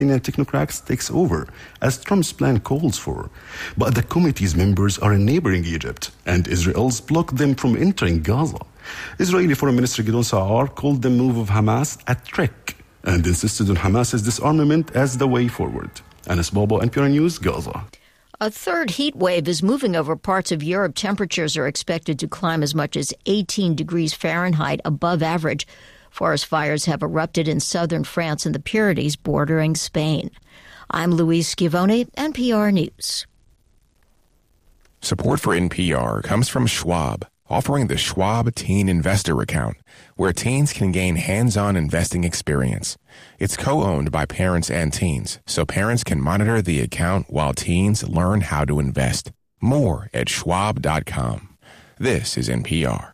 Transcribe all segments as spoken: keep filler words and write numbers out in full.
and technocrats takes over, as Trump's plan calls for. But the committee's members are in neighboring Egypt, and Israel's blocked them from entering Gaza. Israeli Foreign Minister Gideon Saar called the move of Hamas a trick and insisted on Hamas's disarmament as the way forward. Anas Bobo, N P R News, Gaza. A third heat wave is moving over parts of Europe. Temperatures are expected to climb as much as eighteen degrees Fahrenheit above average. Forest fires have erupted in southern France and the Pyrenees bordering Spain. I'm Louise Schivoni, N P R News. Support for N P R comes from Schwab, offering the Schwab Teen Investor Account, where teens can gain hands-on investing experience. It's co-owned by parents and teens, so parents can monitor the account while teens learn how to invest. More at schwab dot com. This is N P R.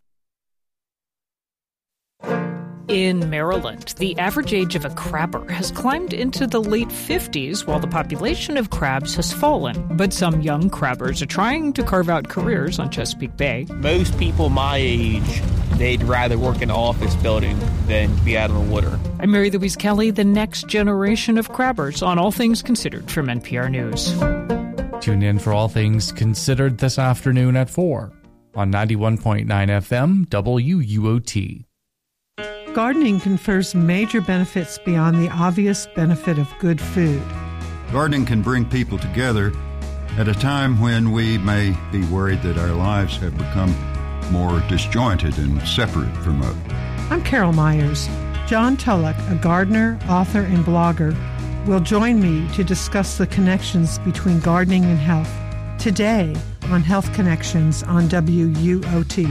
In Maryland, the average age of a crabber has climbed into the late fifties while the population of crabs has fallen. But some young crabbers are trying to carve out careers on Chesapeake Bay. Most people my age, they'd rather work in an office building than be out on the water. I'm Mary Louise Kelly, the next generation of crabbers on All Things Considered from N P R News. Tune in for All Things Considered this afternoon at four on ninety-one point nine F M W U O T. Gardening confers major benefits beyond the obvious benefit of good food. Gardening can bring people together at a time when we may be worried that our lives have become more disjointed and separate from others. I'm Carol Myers. John Tullock, a gardener, author, and blogger, will join me to discuss the connections between gardening and health today on Health Connections on W U O T.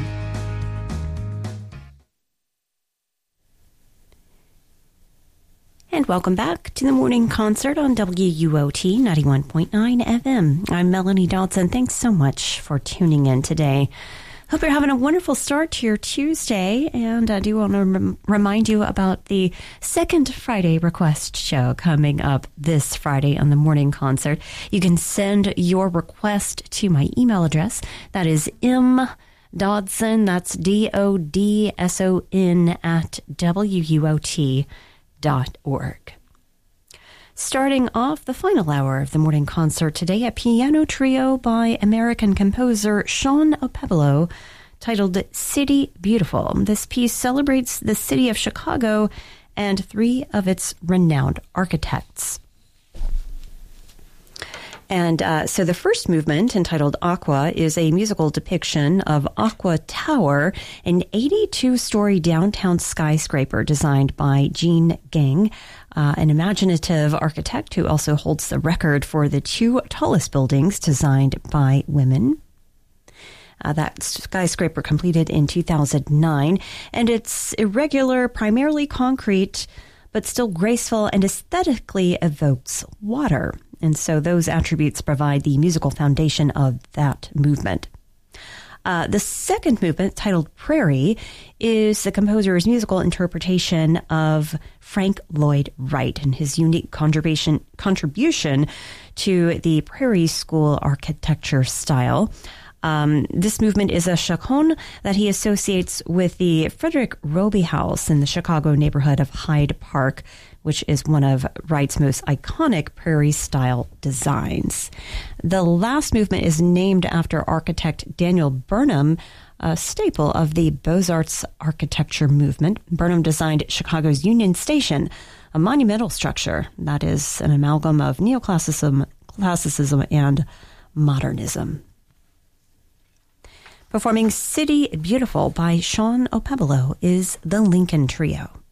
And welcome back to the morning concert on W U O T ninety-one point nine F M. I'm Melanie Dodson. Thanks so much for tuning in today. Hope you're having a wonderful start to your Tuesday, and I do want to rem- remind you about the second Friday request show coming up this Friday on the morning concert. You can send your request to my email address. That is M Dodson, that's D O D S O N at W U O T dot org. Starting off the final hour of the morning concert today, a piano trio by American composer Sean O'Pebolo titled City Beautiful. This piece celebrates the city of Chicago and three of its renowned architects. And uh, so the first movement, entitled Aqua, is a musical depiction of Aqua Tower, an eighty-two story downtown skyscraper designed by Jean Gang, uh, an imaginative architect who also holds the record for the two tallest buildings designed by women. Uh, that skyscraper completed in two thousand nine, and it's irregular, primarily concrete, but still graceful and aesthetically evokes water. And so those attributes provide the musical foundation of that movement. Uh, the second movement, titled Prairie, is the composer's musical interpretation of Frank Lloyd Wright and his unique contribution, contribution to the Prairie School architecture style. Um, this movement is a chaconne that he associates with the Frederick Roby House in the Chicago neighborhood of Hyde Park, which is one of Wright's most iconic prairie-style designs. The last movement is named after architect Daniel Burnham, a staple of the Beaux-Arts architecture movement. Burnham designed Chicago's Union Station, a monumental structure that is an amalgam of neoclassicism classicism, and modernism. Performing City Beautiful by Sean O'Pebolo is the Lincoln Trio.